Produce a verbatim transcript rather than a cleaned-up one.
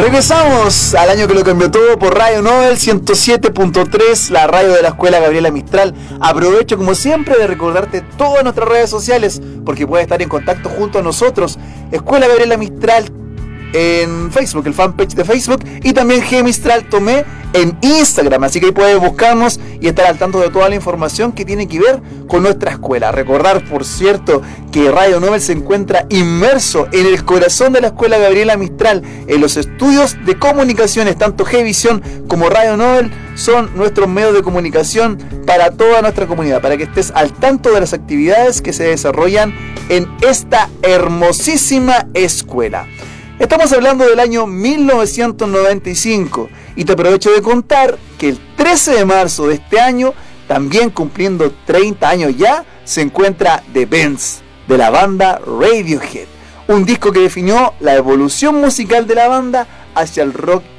Regresamos al año que lo cambió todo por Radio Nobel ciento siete punto tres, la radio de la Escuela Gabriela Mistral. Aprovecho como siempre de recordarte todas nuestras redes sociales porque puedes estar en contacto junto a nosotros. Escuela Gabriela Mistral en Facebook, el fanpage de Facebook, y también G Mistral Tomé en Instagram, así que ahí puedes buscarnos y estar al tanto de toda la información que tiene que ver con nuestra escuela. Recordar, por cierto, que Radio Nobel se encuentra inmerso en el corazón de la Escuela Gabriela Mistral, en los estudios de comunicaciones. Tanto G-Visión como Radio Nobel son nuestros medios de comunicación para toda nuestra comunidad, para que estés al tanto de las actividades que se desarrollan en esta hermosísima escuela. Estamos hablando del año mil novecientos noventa y cinco y te aprovecho de contar que el trece de marzo de este año, también cumpliendo treinta años ya, se encuentra The Bends, de la banda Radiohead, un disco que definió la evolución musical de la banda hacia el rock